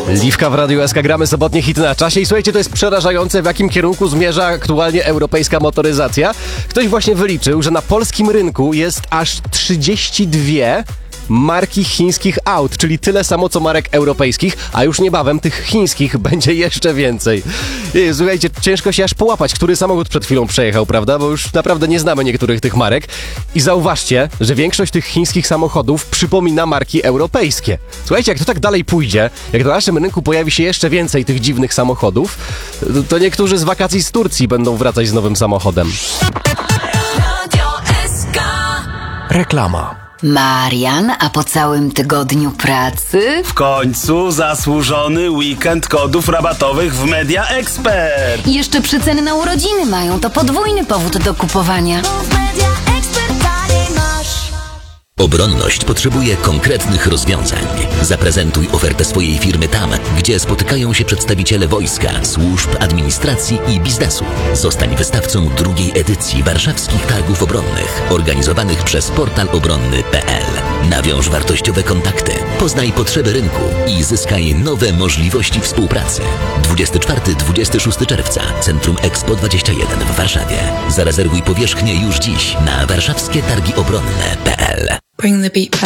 Liwka w Radiu SK, gramy sobotnie hity na czasie i słuchajcie, to jest przerażające, w jakim kierunku zmierza aktualnie europejska motoryzacja. Ktoś właśnie wyliczył, że na polskim rynku jest aż 32 marki chińskich aut, czyli tyle samo co marek europejskich, a już niebawem tych chińskich będzie jeszcze więcej. Słuchajcie, ciężko się aż połapać, który samochód przed chwilą przejechał, prawda? Bo już naprawdę nie znamy niektórych tych marek. I zauważcie, że większość tych chińskich samochodów przypomina marki europejskie. Słuchajcie, jak to tak dalej pójdzie, jak na naszym rynku pojawi się jeszcze więcej tych dziwnych samochodów, to niektórzy z wakacji z Turcji będą wracać z nowym samochodem. Reklama. Marian, a po całym tygodniu pracy? W końcu zasłużony weekend kodów rabatowych w Media Expert. I jeszcze przeceny na urodziny mają, to podwójny powód do kupowania. Obronność potrzebuje konkretnych rozwiązań. Zaprezentuj ofertę swojej firmy tam, gdzie spotykają się przedstawiciele wojska, służb, administracji i biznesu. Zostań wystawcą drugiej edycji warszawskich targów obronnych, organizowanych przez portal obronny.pl. Nawiąż wartościowe kontakty, poznaj potrzeby rynku i zyskaj nowe możliwości współpracy. 24-26 czerwca, Centrum Expo 21 w Warszawie. Zarezerwuj powierzchnię już dziś na warszawskietargiobronne.pl. Bring the beat back.